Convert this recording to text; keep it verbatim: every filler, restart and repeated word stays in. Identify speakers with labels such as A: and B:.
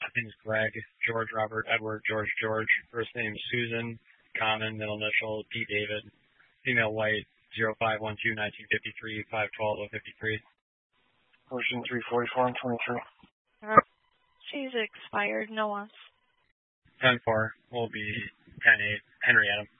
A: Last name is Greg, George, Robert, Edward, George, George. First name Susan, common, middle initial, D. David. Female white, zero five one two nineteen fifty-three, five twelve oh fifty-three.
B: Motion three forty-four and twenty-three.
C: She's expired, no loss.
A: ten four will be ten eight, Henry Adam.